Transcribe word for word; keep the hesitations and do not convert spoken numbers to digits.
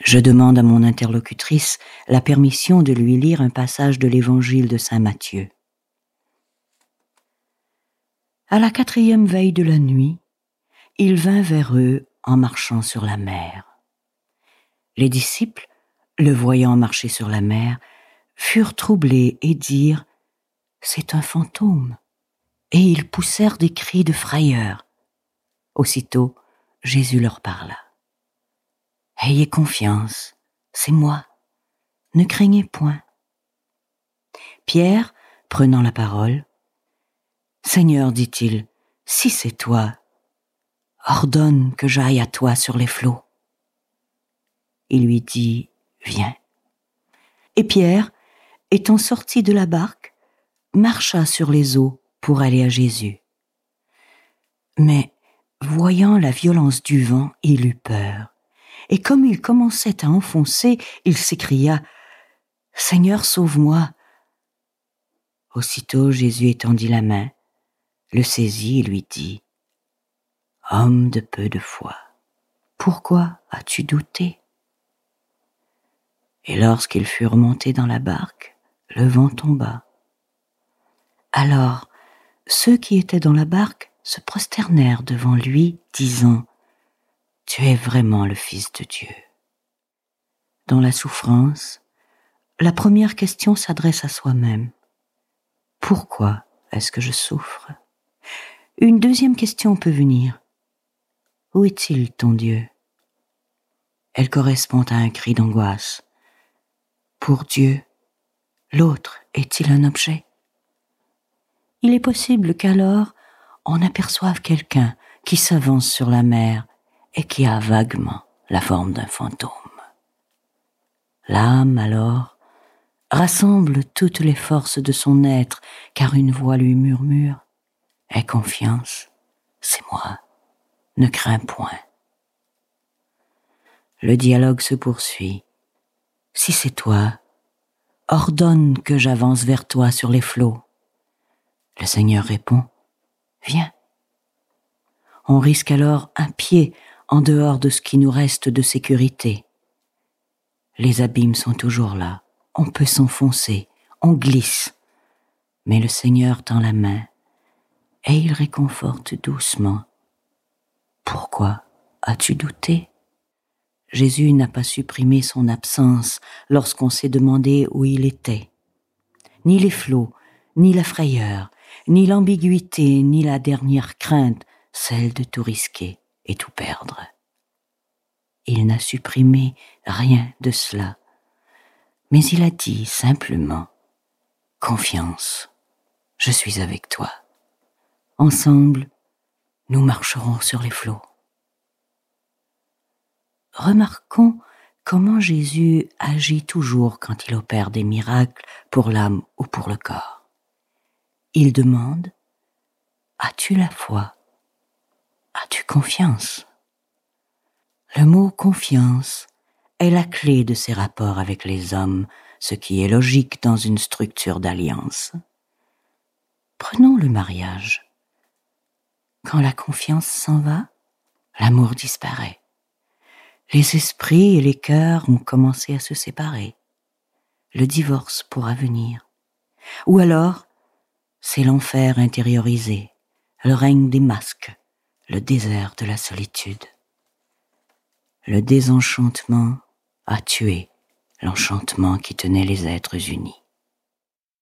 Je demande à mon interlocutrice la permission de lui lire un passage de l'évangile de saint Matthieu. À la quatrième veille de la nuit, il vint vers eux en marchant sur la mer. Les disciples, le voyant marcher sur la mer, furent troublés et dirent « C'est un fantôme !» et ils poussèrent des cris de frayeur. Aussitôt, Jésus leur parla. « Ayez confiance, c'est moi, ne craignez point. » Pierre, prenant la parole, « Seigneur, dit-il, si c'est toi, ordonne que j'aille à toi sur les flots. » Il lui dit, « Viens. » Et Pierre, étant sorti de la barque, marcha sur les eaux pour aller à Jésus. Mais, voyant la violence du vent, il eut peur, et comme il commençait à enfoncer, il s'écria, « Seigneur, sauve-moi !» Aussitôt Jésus étendit la main, le saisit et lui dit, « Homme de peu de foi, pourquoi as-tu douté ?» Et lorsqu'ils furent montés dans la barque, le vent tomba. Alors, ceux qui étaient dans la barque se prosternèrent devant lui, disant, « Tu es vraiment le Fils de Dieu. » Dans la souffrance, la première question s'adresse à soi-même. Pourquoi est-ce que je souffre ? Une deuxième question peut venir. Où est-il, ton Dieu ? Elle correspond à un cri d'angoisse. Pour Dieu, l'autre est-il un objet ? Il est possible qu'alors on aperçoive quelqu'un qui s'avance sur la mer et qui a vaguement la forme d'un fantôme. L'âme, alors, rassemble toutes les forces de son être, car une voix lui murmure « Aie confiance, c'est moi, ne crains point. » Le dialogue se poursuit. « Si c'est toi, ordonne que j'avance vers toi sur les flots. » Le Seigneur répond « Viens. » On risque alors un pied en dehors de ce qui nous reste de sécurité. Les abîmes sont toujours là, on peut s'enfoncer, on glisse, mais le Seigneur tend la main et il réconforte doucement. « Pourquoi as-tu douté ?» Jésus n'a pas supprimé son absence lorsqu'on s'est demandé où il était. Ni les flots, ni la frayeur, ni l'ambiguïté, ni la dernière crainte, celle de tout risquer et tout perdre. Il n'a supprimé rien de cela, mais il a dit simplement « Confiance, je suis avec toi. Ensemble, nous marcherons sur les flots. » Remarquons comment Jésus agit toujours quand il opère des miracles pour l'âme ou pour le corps. Il demande « As-tu la foi ? As-tu confiance ?» Le mot « confiance » est la clé de ses rapports avec les hommes, ce qui est logique dans une structure d'alliance. Prenons le mariage. Quand la confiance s'en va, l'amour disparaît. Les esprits et les cœurs ont commencé à se séparer. Le divorce pourra venir. Ou alors, c'est l'enfer intériorisé, le règne des masques, le désert de la solitude. Le désenchantement a tué l'enchantement qui tenait les êtres unis.